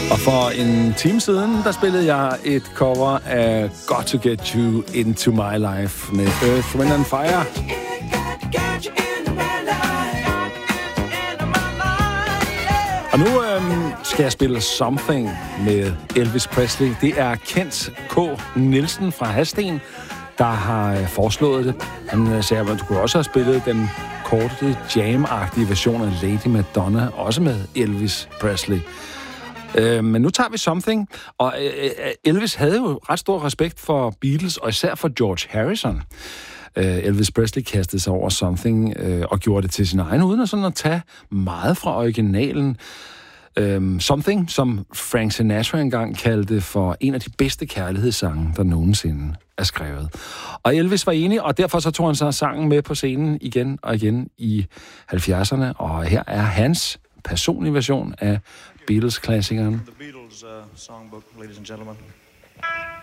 Og for en time siden, der spillede jeg et cover af Got to Get You Into My Life med Earth, Wind and Fire. Og nu skal jeg spille Something med Elvis Presley. Det er Kent K. Nielsen fra Hadsten, der har foreslået det. Han sagde, at du kunne også have spillet den korte jam-agtige version af Lady Madonna, også med Elvis Presley. Men nu tager vi Something, og Elvis havde jo ret stor respekt for Beatles, og især for George Harrison. Elvis Presley kastede sig over Something og gjorde det til sin egen, uden at, sådan at tage meget fra originalen. Something, som Frank Sinatra engang kaldte for en af de bedste kærlighedssange, der nogensinde er skrevet. Og Elvis var enig, og derfor så tog han så sangen med på scenen igen og igen i 70'erne, og her er hans personlige version af Beatles-klassikeren. The Beatles songbook, ladies and gentlemen.